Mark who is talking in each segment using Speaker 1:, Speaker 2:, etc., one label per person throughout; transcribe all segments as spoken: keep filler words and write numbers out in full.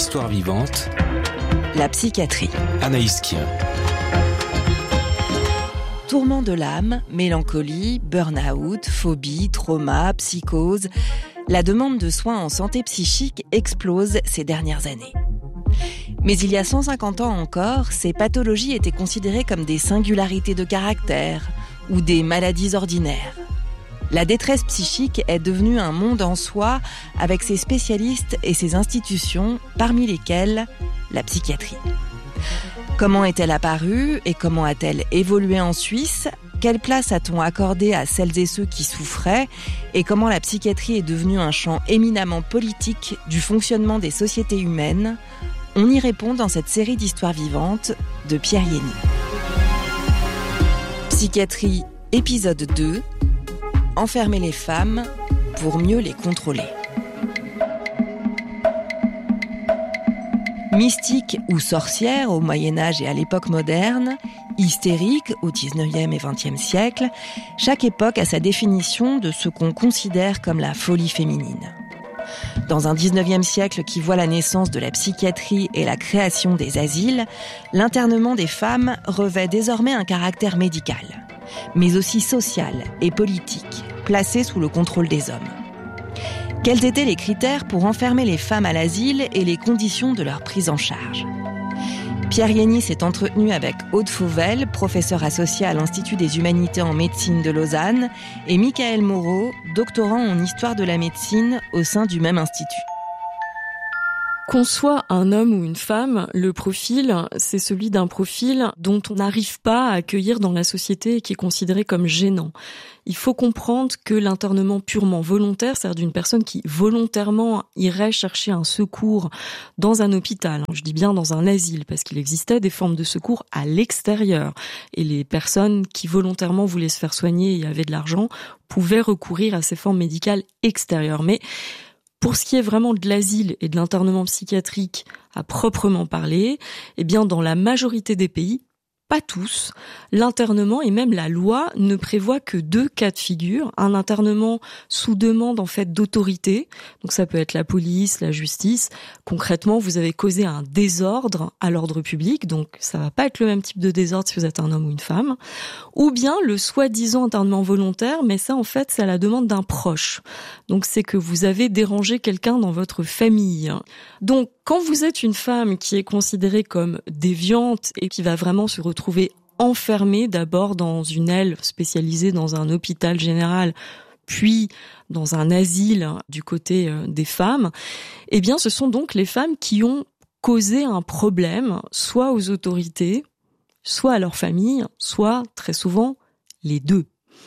Speaker 1: d'histoire vivante.
Speaker 2: La psychiatrie.
Speaker 1: Anaïs Kien.
Speaker 2: Tourment de l'âme, mélancolie, burn-out, phobie, trauma, psychose. La demande de soins en santé psychique explose ces dernières années. Mais il y a cent cinquante ans encore, ces pathologies étaient considérées comme des singularités de caractère ou des maladies ordinaires. La détresse psychique est devenue un monde en soi avec ses spécialistes et ses institutions, parmi lesquelles la psychiatrie. Comment est-elle apparue et comment a-t-elle évolué en Suisse ? Quelle place a-t-on accordé à celles et ceux qui souffraient ? Et comment la psychiatrie est devenue un champ éminemment politique du fonctionnement des sociétés humaines ? On y répond dans cette série d'histoires vivantes de Pierre Yenny. Psychiatrie, épisode deux. Enfermer les femmes pour mieux les contrôler. Mystique ou sorcière au Moyen-Âge et à l'époque moderne, hystérique au dix-neuvième et vingtième siècle, chaque époque a sa définition de ce qu'on considère comme la folie féminine. Dans un dix-neuvième siècle qui voit la naissance de la psychiatrie et la création des asiles, l'internement des femmes revêt désormais un caractère médical, mais aussi social et politique, placé sous le contrôle des hommes. Quels étaient les critères pour enfermer les femmes à l'asile et les conditions de leur prise en charge ? Pierre Yenny s'est entretenu avec Aude Fauvel, professeur associé à l'Institut des Humanités en Médecine de Lausanne, et Michael Moreau, doctorant en Histoire de la médecine au sein du même institut.
Speaker 3: Qu'on soit un homme ou une femme, le profil, c'est celui d'un profil dont on n'arrive pas à accueillir dans la société et qui est considéré comme gênant. Il faut comprendre que l'internement purement volontaire, c'est-à-dire d'une personne qui volontairement irait chercher un secours dans un hôpital, je dis bien dans un asile, parce qu'il existait des formes de secours à l'extérieur. Et les personnes qui volontairement voulaient se faire soigner et avaient de l'argent pouvaient recourir à ces formes médicales extérieures. Mais pour ce qui est vraiment de l'asile et de l'internement psychiatrique à proprement parler, eh bien dans la majorité des pays, pas tous, l'internement et même la loi ne prévoit que deux cas de figure. Un internement sous demande en fait d'autorité, donc ça peut être la police, la justice. Concrètement, vous avez causé un désordre à l'ordre public, donc ça va pas être le même type de désordre si vous êtes un homme ou une femme. Ou bien le soi-disant internement volontaire, mais ça en fait c'est à la demande d'un proche. Donc c'est que vous avez dérangé quelqu'un dans votre famille. Donc quand vous êtes une femme qui est considérée comme déviante et qui va vraiment se retrouver enfermée d'abord dans une aile spécialisée dans un hôpital général, puis dans un asile du côté des femmes, eh bien ce sont donc les femmes qui ont causé un problème, soit aux autorités, soit à leur famille, soit très souvent les deux.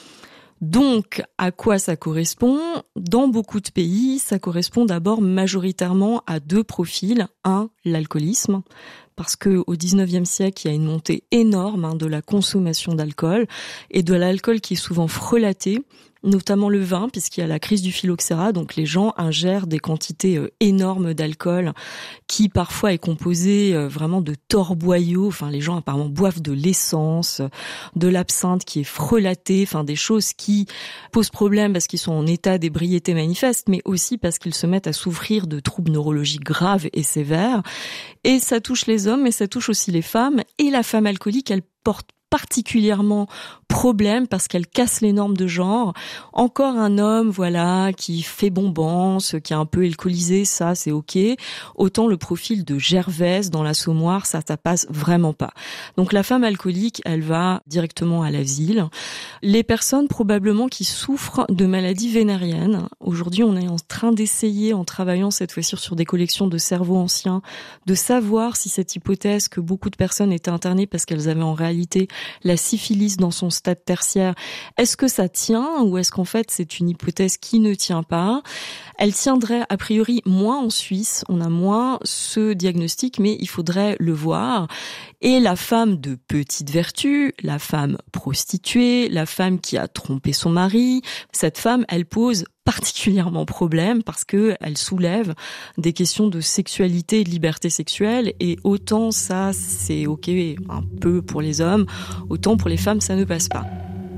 Speaker 3: Donc, à quoi ça correspond ? Dans beaucoup de pays, ça correspond d'abord majoritairement à deux profils. Un, l'alcoolisme, parce que au dix-neuvième siècle, il y a une montée énorme hein, de la consommation d'alcool et de l'alcool qui est souvent frelaté, notamment le vin, puisqu'il y a la crise du phylloxéra, donc les gens ingèrent des quantités euh, énormes d'alcool qui parfois est composé euh, vraiment de torboyaux, enfin les gens apparemment boivent de l'essence, de l'absinthe qui est frelatée, enfin des choses qui posent problème parce qu'ils sont en état d'ébriété manifeste, mais aussi parce qu'ils se mettent à souffrir de troubles neurologiques graves et sévères. Et ça touche les hommes, mais ça touche aussi les femmes, et la femme alcoolique, elle porte particulièrement problème parce qu'elle casse les normes de genre. Encore un homme, voilà, qui fait bombance, qui est un peu alcoolisé, ça c'est ok. Autant le profil de Gervaise dans l'Assommoir, ça, ça passe vraiment pas. Donc la femme alcoolique, elle va directement à l'asile. Les personnes probablement qui souffrent de maladies vénériennes. Aujourd'hui, on est en train d'essayer, en travaillant cette fois-ci sur des collections de cerveaux anciens, de savoir si cette hypothèse que beaucoup de personnes étaient internées parce qu'elles avaient en réalité la syphilis dans son stade tertiaire, est-ce que ça tient ou est-ce qu'en fait c'est une hypothèse qui ne tient pas ? Elle tiendrait a priori moins en Suisse, on a moins ce diagnostic, mais il faudrait le voir. Et la femme de petite vertu, la femme prostituée, la femme qui a trompé son mari, cette femme, elle pose particulièrement problème parce que elle soulève des questions de sexualité et de liberté sexuelle, et autant ça c'est ok un peu pour les hommes, autant pour les femmes ça ne passe pas.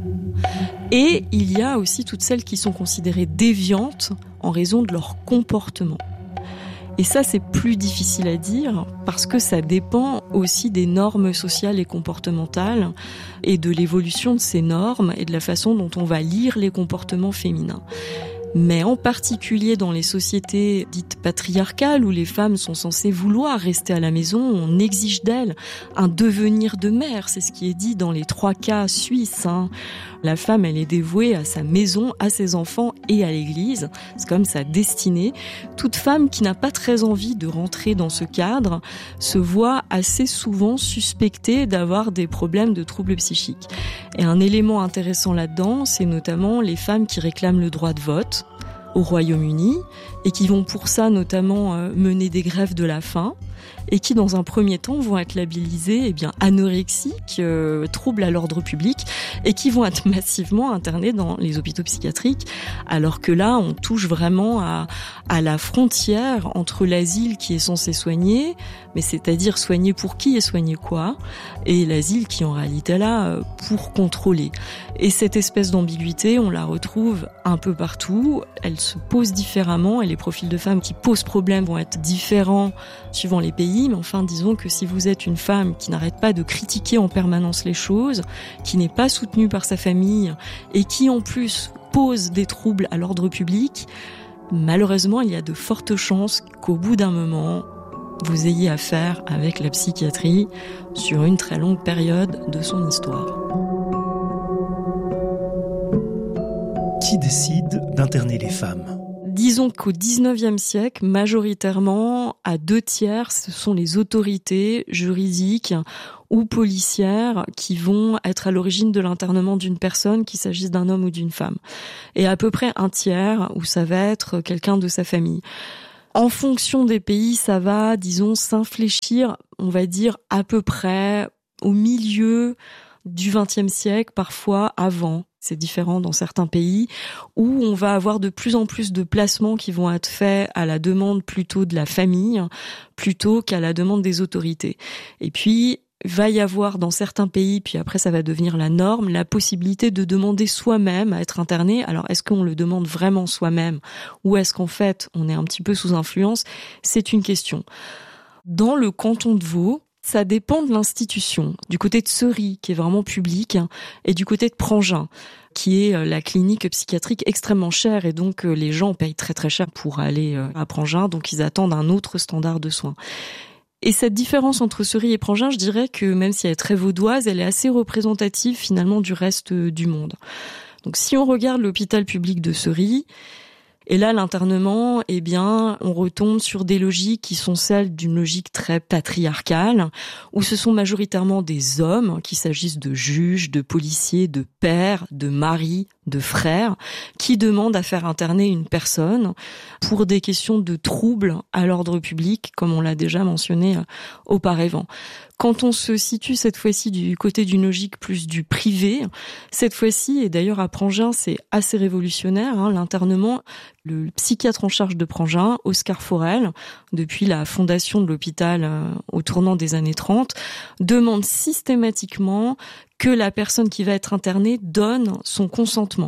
Speaker 3: Et il y a aussi toutes celles qui sont considérées déviantes en raison de leur comportement. Et ça, c'est plus difficile à dire parce que ça dépend aussi des normes sociales et comportementales et de l'évolution de ces normes et de la façon dont on va lire les comportements féminins. Mais en particulier dans les sociétés dites patriarcales où les femmes sont censées vouloir rester à la maison, on exige d'elles un devenir de mère. C'est ce qui est dit dans les trois cas suisses, hein. La femme, elle est dévouée à sa maison, à ses enfants et à l'église. C'est comme sa destinée. Toute femme qui n'a pas très envie de rentrer dans ce cadre se voit assez souvent suspectée d'avoir des problèmes de troubles psychiques. Et un élément intéressant là-dedans, c'est notamment les femmes qui réclament le droit de vote au Royaume-Uni et qui vont pour ça notamment euh, mener des grèves de la faim et qui dans un premier temps vont être labellisées eh bien anorexiques, euh, troubles à l'ordre public et qui vont être massivement internées dans les hôpitaux psychiatriques, alors que là on touche vraiment à, à la frontière entre l'asile qui est censé soigner, mais c'est-à-dire soigner pour qui et soigner quoi, et l'asile qui en réalité est là pour contrôler. Et cette espèce d'ambiguïté, on la retrouve un peu partout, elle se pose différemment et les profils de femmes qui posent problème vont être différents suivant les pays, mais enfin disons que si vous êtes une femme qui n'arrête pas de critiquer en permanence les choses, qui n'est pas soutenue par sa famille et qui en plus pose des troubles à l'ordre public, malheureusement il y a de fortes chances qu'au bout d'un moment vous ayez affaire avec la psychiatrie sur une très longue période de son histoire.
Speaker 1: Qui décide d'interner les femmes ?
Speaker 3: Disons qu'au dix-neuvième siècle, majoritairement, à deux tiers, ce sont les autorités juridiques ou policières qui vont être à l'origine de l'internement d'une personne, qu'il s'agisse d'un homme ou d'une femme. Et à peu près un tiers, où ça va être quelqu'un de sa famille. En fonction des pays, ça va, disons, s'infléchir, on va dire, à peu près au milieu du vingtième siècle, parfois avant. C'est différent dans certains pays, où on va avoir de plus en plus de placements qui vont être faits à la demande plutôt de la famille, plutôt qu'à la demande des autorités. Et puis, il va y avoir dans certains pays, puis après ça va devenir la norme, la possibilité de demander soi-même à être interné. Alors, est-ce qu'on le demande vraiment soi-même, ou est-ce qu'en fait, on est un petit peu sous influence ? C'est une question. Dans le canton de Vaud, ça dépend de l'institution. Du côté de Seury, qui est vraiment public, et du côté de Prangin, qui est la clinique psychiatrique extrêmement chère, et donc les gens payent très très cher pour aller à Prangin, donc ils attendent un autre standard de soins. Et cette différence entre Seury et Prangin, je dirais que même si elle est très vaudoise, elle est assez représentative finalement du reste du monde. Donc si on regarde l'hôpital public de Seury, et là, l'internement, eh bien, on retombe sur des logiques qui sont celles d'une logique très patriarcale, où ce sont majoritairement des hommes, qu'il s'agisse de juges, de policiers, de pères, de maris, de frères, qui demandent à faire interner une personne pour des questions de troubles à l'ordre public, comme on l'a déjà mentionné auparavant. Quand on se situe cette fois-ci du côté d'une logique plus du privé, cette fois-ci, et d'ailleurs à Prangin, c'est assez révolutionnaire, hein, l'internement, le psychiatre en charge de Prangin, Oscar Forel, depuis la fondation de l'hôpital euh, au tournant des années trente, demande systématiquement que la personne qui va être internée donne son consentement.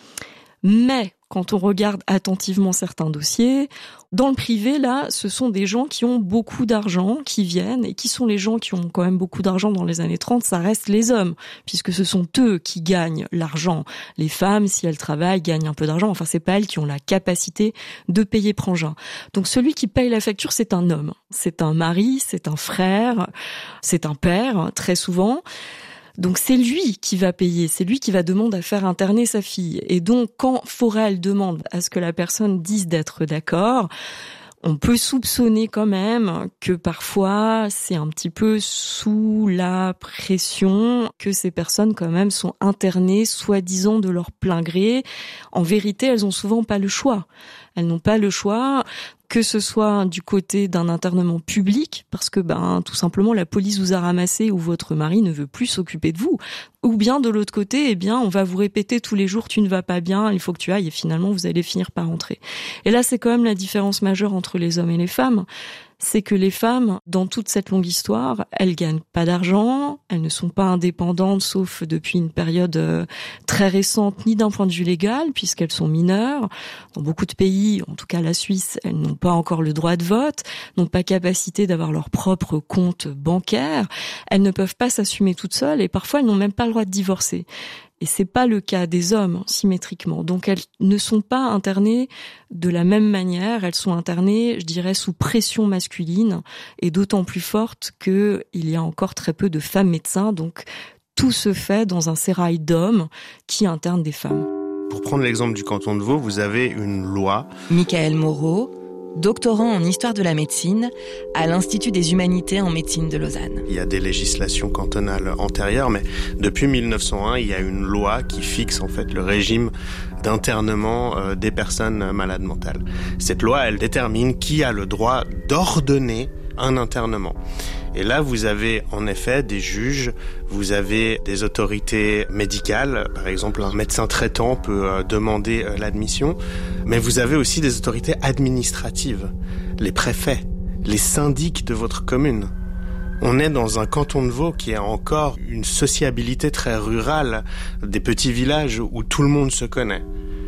Speaker 3: Mais quand on regarde attentivement certains dossiers, dans le privé, là, ce sont des gens qui ont beaucoup d'argent, qui viennent, et qui sont les gens qui ont quand même beaucoup d'argent dans les années trente, ça reste les hommes, puisque ce sont eux qui gagnent l'argent. Les femmes, si elles travaillent, gagnent un peu d'argent, enfin c'est pas elles qui ont la capacité de payer Prangin. Donc celui qui paye la facture, c'est un homme. C'est un mari, c'est un frère, c'est un père, très souvent. Donc c'est lui qui va payer, c'est lui qui va demander à faire interner sa fille. Et donc quand Forel demande à ce que la personne dise d'être d'accord, on peut soupçonner quand même que parfois c'est un petit peu sous la pression que ces personnes quand même sont internées soi-disant de leur plein gré. En vérité, elles ont souvent pas le choix. Elles n'ont pas le choix, que ce soit du côté d'un internement public, parce que ben tout simplement la police vous a ramassé ou votre mari ne veut plus s'occuper de vous. Ou bien de l'autre côté, eh bien, on va vous répéter tous les jours, tu ne vas pas bien, il faut que tu ailles, et finalement, vous allez finir par rentrer. Et là, c'est quand même la différence majeure entre les hommes et les femmes. C'est que les femmes, dans toute cette longue histoire, elles gagnent pas d'argent, elles ne sont pas indépendantes, sauf depuis une période euh, très récente, ni d'un point de vue légal, puisqu'elles sont mineures. Dans beaucoup de pays, en tout cas la Suisse, elles n'ont pas encore le droit de vote, n'ont pas capacité d'avoir leur propre compte bancaire. Elles ne peuvent pas s'assumer toutes seules et parfois elles n'ont même pas le droit de divorcer. Et c'est pas le cas des hommes, symétriquement. Donc elles ne sont pas internées de la même manière. Elles sont internées, je dirais, sous pression masculine, et d'autant plus forte qu'il y a encore très peu de femmes médecins. Donc tout se fait dans un sérail d'hommes qui internent des femmes.
Speaker 4: Pour prendre l'exemple du canton de Vaud, vous avez une loi.
Speaker 2: Michael Moreau, doctorant en histoire de la médecine à l'Institut des humanités en médecine de Lausanne.
Speaker 4: Il y a des législations cantonales antérieures, mais depuis mille neuf cent un, il y a une loi qui fixe en fait le régime d'internement euh, des personnes malades mentales. Cette loi, elle détermine qui a le droit d'ordonner un internement. Et là, vous avez en effet des juges, vous avez des autorités médicales, par exemple un médecin traitant peut euh, demander euh, l'admission, mais vous avez aussi des autorités administratives, les préfets, les syndics de votre commune. On est dans un canton de Vaud qui a encore une sociabilité très rurale, des petits villages où tout le monde se connaît.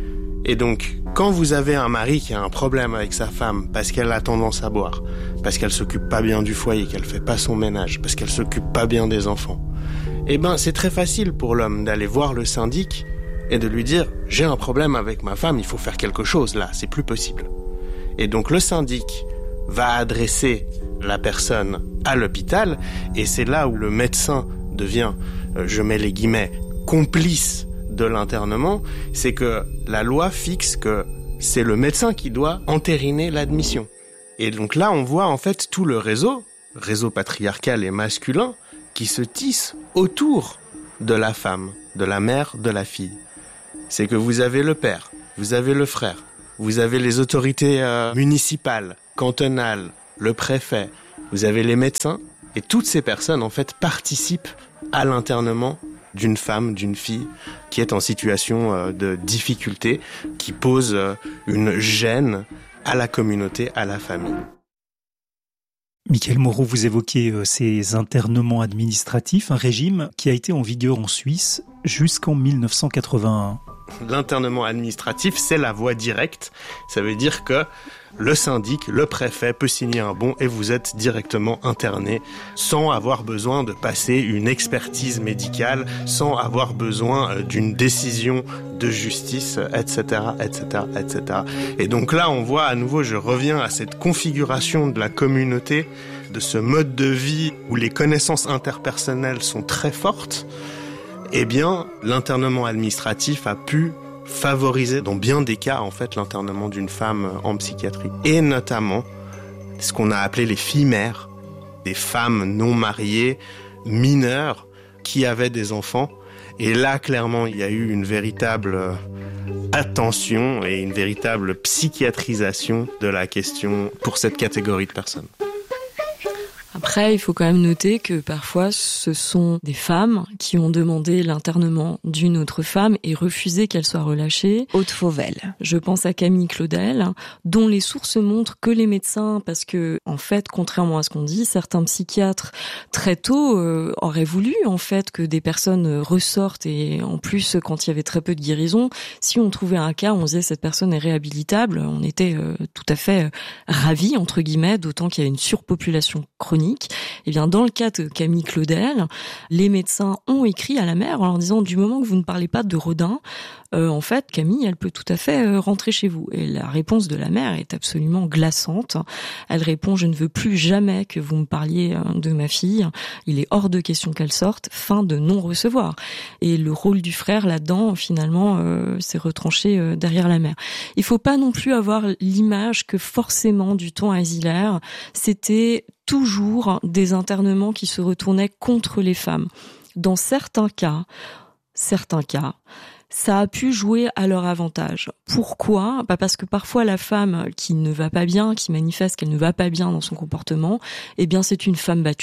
Speaker 4: Et donc, quand vous avez un mari qui a un problème avec sa femme parce qu'elle a tendance à boire, parce qu'elle s'occupe pas bien du foyer, qu'elle fait pas son ménage, parce qu'elle s'occupe pas bien des enfants, eh ben, c'est très facile pour l'homme d'aller voir le syndic et de lui dire « J'ai un problème avec ma femme, il faut faire quelque chose là, c'est plus possible ». Et donc, le syndic va adresser la personne à l'hôpital et c'est là où le médecin devient, je mets les guillemets, complice de l'internement, c'est que la loi fixe que c'est le médecin qui doit entériner l'admission. Et donc là, on voit en fait tout le réseau, réseau patriarcal et masculin, qui se tisse autour de la femme, de la mère, de la fille. C'est que vous avez le père, vous avez le frère, vous avez les autorités euh, municipales, cantonales, le préfet, vous avez les médecins, et toutes ces personnes en fait participent à l'internement d'une femme, d'une fille qui est en situation de difficulté, qui pose une gêne à la communauté, à la famille.
Speaker 1: Michael Moreau, vous évoquez ces internements administratifs, un régime qui a été en vigueur en Suisse jusqu'en mille neuf cent quatre-vingt-un.
Speaker 4: L'internement administratif, c'est la voie directe. Ça veut dire que le syndic, le préfet peut signer un bon et vous êtes directement interné sans avoir besoin de passer une expertise médicale, sans avoir besoin d'une décision de justice, et cetera, et cetera, et cetera. Et donc là, on voit à nouveau, je reviens à cette configuration de la communauté, de ce mode de vie où les connaissances interpersonnelles sont très fortes. Eh bien, l'internement administratif a pu favoriser, dans bien des cas, en fait, l'internement d'une femme en psychiatrie. Et notamment, ce qu'on a appelé les filles mères, des femmes non mariées, mineures, qui avaient des enfants. Et là, clairement, il y a eu une véritable attention et une véritable psychiatrisation de la question pour cette catégorie de personnes.
Speaker 3: Après, il faut quand même noter que parfois, ce sont des femmes qui ont demandé l'internement d'une autre femme et refusé qu'elle soit relâchée.
Speaker 2: Aude Fauvel.
Speaker 3: Je pense à Camille Claudel, dont les sources montrent que les médecins, parce que, en fait, contrairement à ce qu'on dit, certains psychiatres, très tôt, euh, auraient voulu, en fait, que des personnes ressortent et, en plus, quand il y avait très peu de guérison, si on trouvait un cas où on disait cette personne est réhabilitable, on était euh, tout à fait euh, ravis, entre guillemets, d'autant qu'il y a une surpopulation chronique. Et bien, dans le cas de Camille Claudel, les médecins ont écrit à la mère en leur disant du moment que vous ne parlez pas de Rodin, euh, en fait, Camille, elle peut tout à fait euh, rentrer chez vous. Et la réponse de la mère est absolument glaçante. Elle répond je ne veux plus jamais que vous me parliez euh, de ma fille. Il est hors de question qu'elle sorte. Fin de non-recevoir. Et le rôle du frère là-dedans, finalement, euh, s'est retranché euh, derrière la mère. Il faut pas non plus avoir l'image que forcément, du temps asilaire, c'était toujours des internements qui se retournaient contre les femmes. Dans certains cas, certains cas, ça a pu jouer à leur avantage. Pourquoi ? Bah parce que parfois la femme qui ne va pas bien, qui manifeste qu'elle ne va pas bien dans son comportement, eh bien c'est une femme battue.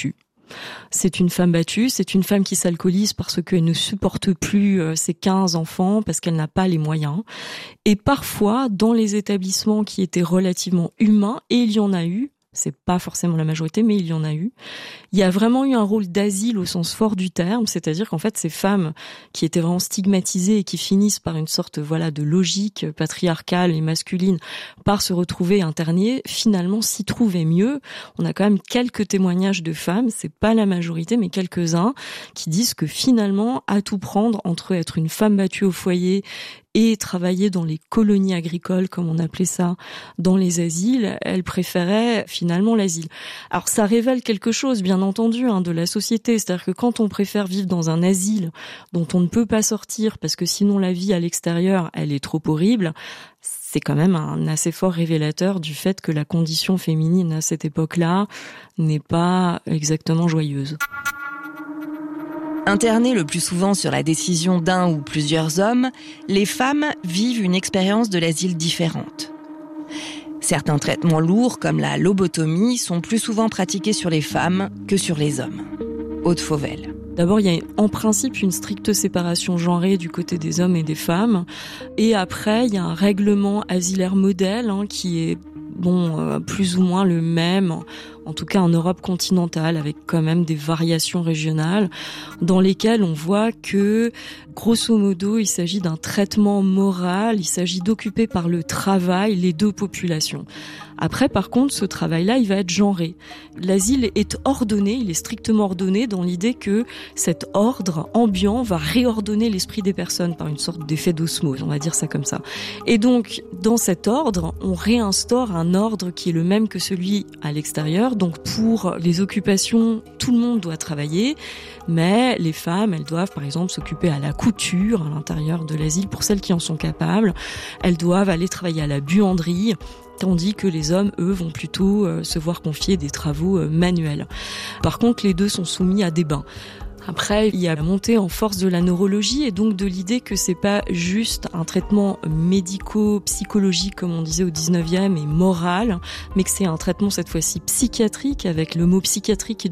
Speaker 3: C'est une femme battue, c'est une femme qui s'alcoolise parce qu'elle ne supporte plus ses quinze enfants, parce qu'elle n'a pas les moyens. Et parfois, dans les établissements qui étaient relativement humains, et il y en a eu, c'est pas forcément la majorité, mais il y en a eu. Il y a vraiment eu un rôle d'asile au sens fort du terme, c'est-à-dire qu'en fait, ces femmes qui étaient vraiment stigmatisées et qui finissent par une sorte, voilà, de logique patriarcale et masculine par se retrouver internées, finalement s'y trouvaient mieux. On a quand même quelques témoignages de femmes, c'est pas la majorité, mais quelques-uns, qui disent que finalement, à tout prendre entre être une femme battue au foyer et travailler dans les colonies agricoles, comme on appelait ça, dans les asiles, elle préférait finalement l'asile. Alors ça révèle quelque chose, bien entendu, hein, de la société. C'est-à-dire que quand on préfère vivre dans un asile dont on ne peut pas sortir parce que sinon la vie à l'extérieur, elle est trop horrible, c'est quand même un assez fort révélateur du fait que la condition féminine à cette époque-là n'est pas exactement joyeuse.
Speaker 2: Internées le plus souvent sur la décision d'un ou plusieurs hommes, les femmes vivent une expérience de l'asile différente. Certains traitements lourds, comme la lobotomie, sont plus souvent pratiqués sur les femmes que sur les hommes. Aude Fauvel.
Speaker 3: D'abord, il y a en principe une stricte séparation genrée du côté des hommes et des femmes. Et après, il y a un règlement asilaire modèle hein, qui est bon, euh, plus ou moins le même, en tout cas en Europe continentale, avec quand même des variations régionales, dans lesquelles on voit que, grosso modo, il s'agit d'un traitement moral, il s'agit d'occuper par le travail les deux populations. Après, par contre, ce travail-là, il va être genré. L'asile est ordonné, il est strictement ordonné dans l'idée que cet ordre ambiant va réordonner l'esprit des personnes par une sorte d'effet d'osmose, on va dire ça comme ça. Et donc, dans cet ordre, on réinstaure un ordre qui est le même que celui à l'extérieur. Donc, pour les occupations, tout le monde doit travailler, mais les femmes, elles doivent, par exemple, s'occuper à la couture à l'intérieur de l'asile pour celles qui en sont capables. Elles doivent aller travailler à la buanderie, tandis que les hommes, eux, vont plutôt euh, se voir confier des travaux euh, manuels. Par contre, les deux sont soumis à des bains. Après, il y a la montée en force de la neurologie et donc de l'idée que c'est pas juste un traitement médico-psychologique, comme on disait au dix-neuvième, et moral, mais que c'est un traitement cette fois-ci psychiatrique, avec le mot psychiatrique qui